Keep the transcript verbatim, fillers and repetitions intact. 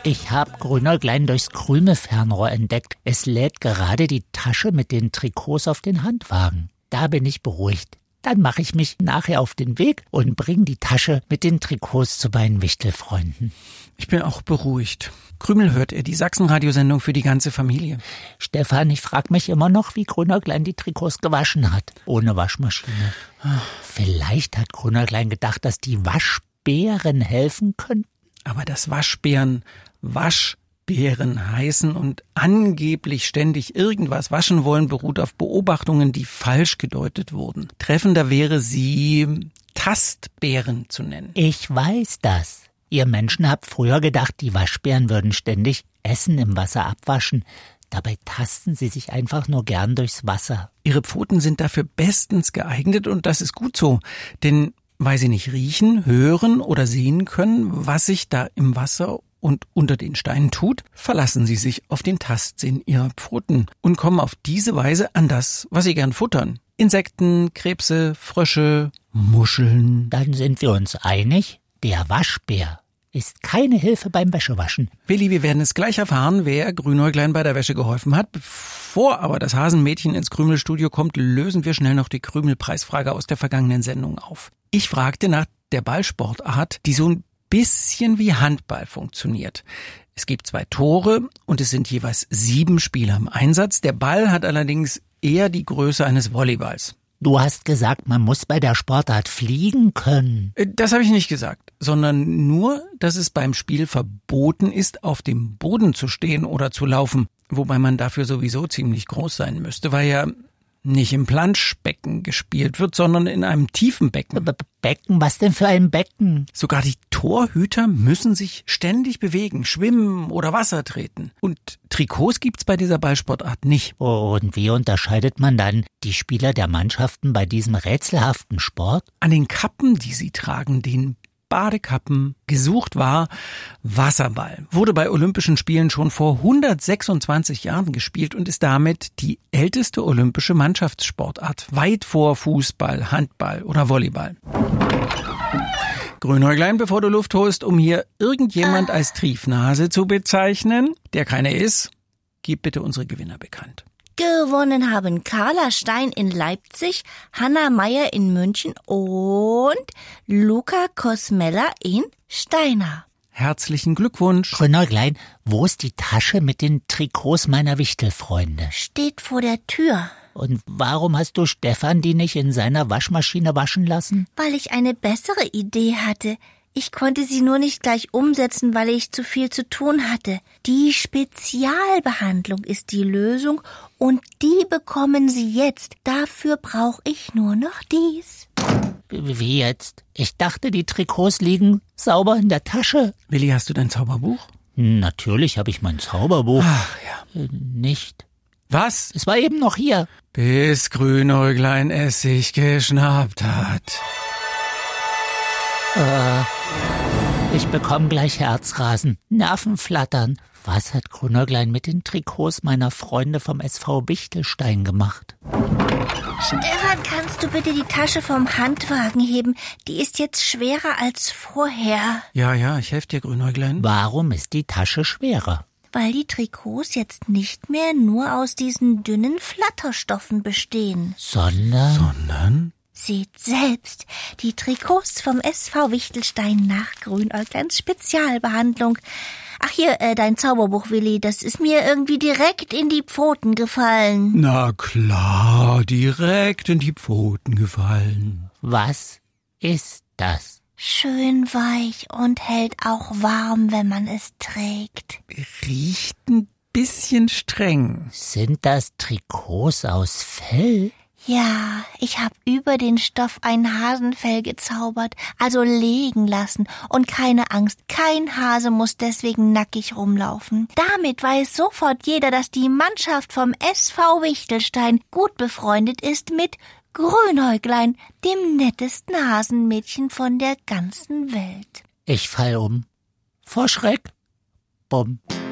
Ich habe Grünäuglein durchs Krümelfernrohr entdeckt. Es lädt gerade die Tasche mit den Trikots auf den Handwagen. Da bin ich beruhigt. Dann mache ich mich nachher auf den Weg und bringe die Tasche mit den Trikots zu meinen Wichtelfreunden. Ich bin auch beruhigt. Krümel hört er, die Sachsen-Radiosendung für die ganze Familie. Stefan, ich frage mich immer noch, wie Grünäuglein die Trikots gewaschen hat. Ohne Waschmaschine. Vielleicht hat Grünäuglein gedacht, dass die Waschbären helfen könnten. Aber dass Waschbären Waschbären heißen und angeblich ständig irgendwas waschen wollen, beruht auf Beobachtungen, die falsch gedeutet wurden. Treffender wäre sie Tastbären zu nennen. Ich weiß das. Ihr Menschen habt früher gedacht, die Waschbären würden ständig Essen im Wasser abwaschen. Dabei tasten sie sich einfach nur gern durchs Wasser. Ihre Pfoten sind dafür bestens geeignet und das ist gut so. Denn weil sie nicht riechen, hören oder sehen können, was sich da im Wasser und unter den Steinen tut, verlassen sie sich auf den Tastsinn ihrer Pfoten und kommen auf diese Weise an das, was sie gern futtern. Insekten, Krebse, Frösche, Muscheln. Dann sind wir uns einig, der Waschbär ist keine Hilfe beim Wäschewaschen. Willi, wir werden es gleich erfahren, wer Grünäuglein bei der Wäsche geholfen hat. Bevor aber das Hasenmädchen ins Krümelstudio kommt, lösen wir schnell noch die Krümelpreisfrage aus der vergangenen Sendung auf. Ich fragte nach der Ballsportart, die so ein bisschen wie Handball funktioniert. Es gibt zwei Tore und es sind jeweils sieben Spieler im Einsatz. Der Ball hat allerdings eher die Größe eines Volleyballs. Du hast gesagt, man muss bei der Sportart fliegen können. Das habe ich nicht gesagt, sondern nur, dass es beim Spiel verboten ist, auf dem Boden zu stehen oder zu laufen. Wobei man dafür sowieso ziemlich groß sein müsste, weil ja nicht im Planschbecken gespielt wird, sondern in einem tiefen Becken. B- Becken? Was denn für ein Becken? Sogar die Torhüter müssen sich ständig bewegen, schwimmen oder Wasser treten. Und Trikots gibt's bei dieser Ballsportart nicht. Und wie unterscheidet man dann die Spieler der Mannschaften bei diesem rätselhaften Sport? An den Kappen, die sie tragen, den Badekappen. Gesucht war Wasserball. Wurde bei Olympischen Spielen schon vor hundertsechsundzwanzig Jahren gespielt und ist damit die älteste olympische Mannschaftssportart. Weit vor Fußball, Handball oder Volleyball. Grünäuglein, bevor du Luft holst, um hier irgendjemand als Triefnase zu bezeichnen, der keine ist, gib bitte unsere Gewinner bekannt. Gewonnen haben Carla Stein in Leipzig, Hanna Meyer in München und Luca Kosmella in Steinau. Herzlichen Glückwunsch. Grünäuglein, wo ist die Tasche mit den Trikots meiner Wichtelfreunde? Steht vor der Tür. Und warum hast du Stefan die nicht in seiner Waschmaschine waschen lassen? Weil ich eine bessere Idee hatte. Ich konnte sie nur nicht gleich umsetzen, weil ich zu viel zu tun hatte. Die Spezialbehandlung ist die Lösung und die bekommen Sie jetzt. Dafür brauche ich nur noch dies. Wie jetzt? Ich dachte, die Trikots liegen sauber in der Tasche. Willi, hast du dein Zauberbuch? Natürlich habe ich mein Zauberbuch. Ach ja. Äh, nicht. Was? Es war eben noch hier. Bis Grünäuglein es sich geschnappt hat. Äh, ich bekomme gleich Herzrasen, Nervenflattern. Was hat Grünäuglein mit den Trikots meiner Freunde vom S V Wichtelstein gemacht? Stefan, kannst du bitte die Tasche vom Handwagen heben? Die ist jetzt schwerer als vorher. Ja, ja, ich helfe dir, Grünäuglein. Warum ist die Tasche schwerer? Weil die Trikots jetzt nicht mehr nur aus diesen dünnen Flatterstoffen bestehen. Sondern? Sondern? Seht selbst, die Trikots vom S V Wichtelstein nach Grünäugleins Spezialbehandlung. Ach hier, äh, dein Zauberbuch, Willi, das ist mir irgendwie direkt in die Pfoten gefallen. Na klar, direkt in die Pfoten gefallen. Was ist das? Schön weich und hält auch warm, wenn man es trägt. Riecht ein bisschen streng. Sind das Trikots aus Fell? Ja, ich hab über den Stoff ein Hasenfell gezaubert, also legen lassen. Und keine Angst, kein Hase muss deswegen nackig rumlaufen. Damit weiß sofort jeder, dass die Mannschaft vom S V Wichtelstein gut befreundet ist mit Grünäuglein, dem nettesten Hasenmädchen von der ganzen Welt. Ich fall um. Vor Schreck. Bumm.